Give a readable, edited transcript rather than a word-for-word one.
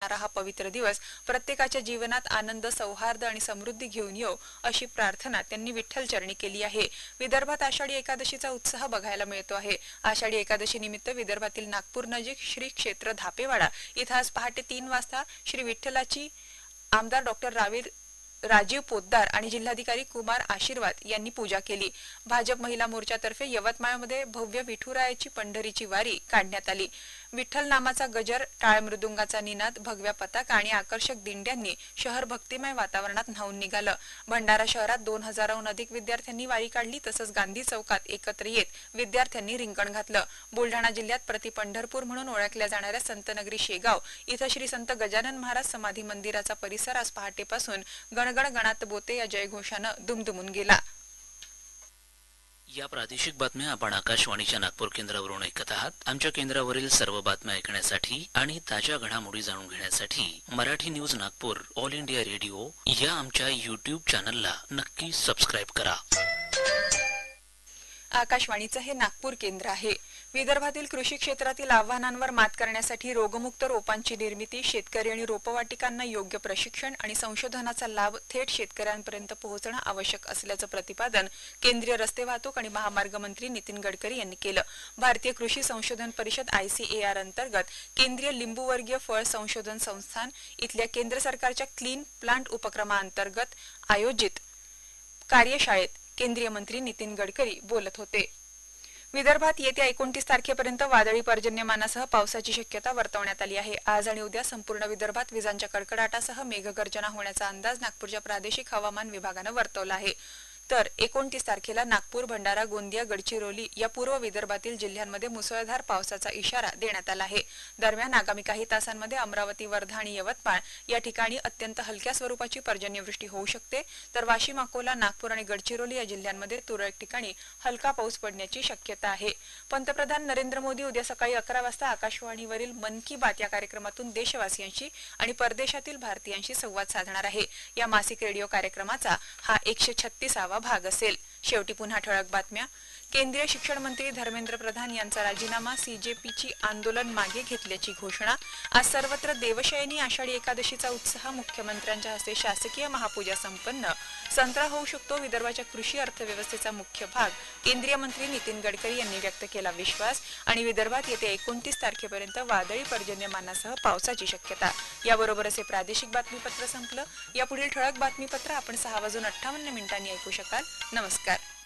असणारा हा पवित्र दिवस प्रत्येकाच्या जीवनात आनंद, सौहार्द आणि समृद्धी घेऊन येवो अशी प्रार्थना त्यांनी विठ्ठल चरणी केली आहे। विदर्भात आषाढी एकादशीचा उत्साह बघायला मिळतो आहे। आषाढी एकादशी निमित्त विदर्भातील नागपूर नजीक श्री क्षेत्र धापेवाडा इथं आज पहाटे 3 वाजता श्री विठ्ठलाची आमदार डॉक्टर राजीव पोद्दार आणि जिल्हाधिकारी कुमार आशीर्वाद यांनी पूजा केली। भाजप महिला मोर्चातर्फे यवतमाळमध्ये भव्य विठुरायाची पंढरीची वारी काढण्यात आली। विठ्ठल नामाचा गजर, टाळ मृदुंगाचा निनाद, भगव्या पताका आणि आकर्षक दिंड्यांनी शहर भक्तिमय वातावरणात न्हाऊन निघालं। भंडारा शहरात 2000हून अधिक विद्यार्थ्यांनी वारी काढली। तसंच गांधी चौकात एकत्र येत विद्यार्थ्यांनी रिंगण घातलं। बुलढाणा जिल्ह्यात प्रति पंढरपूर म्हणून ओळखल्या जाणाऱ्या संतनगरी शेगाव इथं श्री संत गजानन महाराज समाधी मंदिराचा परिसर आज पहाटेपासून गणगण गणात बोते या जयघोषानं दुमदुमून गेला। या प्रादेशिक बातम्या आपण आकाशवाणीच्या नागपूर केंद्रावरून ऐकत आहात। आमच्या केंद्रावरील सर्व बातम्या ऐकण्यासाठी आणि ताज्या घडामोडी जाणून घेण्यासाठी Marathi news Nagpur all India radio या आमच्या YouTube चॅनलला नक्की सबस्क्राइब करा। आकाशवाणीचं हे नागपूर केंद्र आहे। विदर्भातील कृषी क्षेत्रातील आव्हानांवर मात करण्यासाठी रोगमुक्त रोपांची निर्मिती, शेतकरी आणि रोपवाटिकांना योग्य प्रशिक्षण आणि संशोधनाचा लाभ थेट शेतकऱ्यांपर्यंत पोहोचणं आवश्यक असल्याचं प्रतिपादन केंद्रीय रस्ते वाहतूक आणि महामार्ग मंत्री नितीन गडकरी यांनी केलं। भारतीय कृषी संशोधन परिषद ICAR अंतर्गत केंद्रीय लिंबूवर्गीय फळ संशोधन संस्थान इथल्या केंद्र सरकारच्या क्लीन प्लांट उपक्रमाअंतर्गत आयोजित कार्यशाळेत केंद्रीय मंत्री नितीन गडकरी बोलत होते। विदर्भात येत्या 29 तारखेपर्यंत वादळी पर्जन्यमानासह पावसाची शक्यता वर्तवण्यात आली आहे। आज आणि उद्या संपूर्ण विदर्भात विजांच्या कडकडाटासह मेघगर्जना होण्याचा अंदाज नागपूरच्या प्रादेशिक हवामान विभागानं वर्तवला आहे। तर 29 तारखेला नागपूर, भंडारा, गोंदिया, गडचिरोली या पूर्व विदर्भातील जिल्ह्यांमध्ये मुसळधार पावसाचा इशारा देण्यात आला आहे। दरम्यान आगामी काही तासांमध्ये अमरावती, वर्धा आणि यवतमाळ या ठिकाणी अत्यंत हलक्या स्वरूपाची पर्जन्यवृष्टी होऊ शकते। तर वाशिम, अकोला, नागपूर आणि गडचिरोली या जिल्ह्यांमध्ये तुरळक ठिकाणी हलका पाऊस पडण्याची शक्यता आहे। पंतप्रधान नरेंद्र मोदी उद्या सकाळी 11 वाजता आकाशवाणीवरील मन की बात या कार्यक्रमातून देशवासियांशी आणि परदेशातील भारतीयांशी संवाद साधणार आहे। या मासिक रेडिओ कार्यक्रमाचा हा 136वा भाग असेल। शेवटी पुन्हा ठळक बातम्या। केंद्रीय शिक्षण मंत्री धर्मेंद्र प्रधान यांचा राजीनामा, CJPची आंदोलन मागे घेतल्याची घोषणा। आज सर्वत्र देवशयनी आषाढी एकादशीचा उत्साह, मुख्यमंत्र्यांच्या हस्ते शासकीय महापूजा संपन्न। संत्रा होऊ शकतो विदर्भाच्या कृषी अर्थव्यवस्थेचा मुख्य भाग, केंद्रीय मंत्री नितीन गडकरी यांनी व्यक्त केला विश्वास। आणि विदर्भात येत्या 29 तारखेपर्यंत वादळी पर्जन्यमानासह पावसाची शक्यता। याबरोबरच हे प्रादेशिक बातमीपत्र संपलं। यापुढील ठळक बातमीपत्र आपण 6:58 ऐकू शकाल। नमस्कार।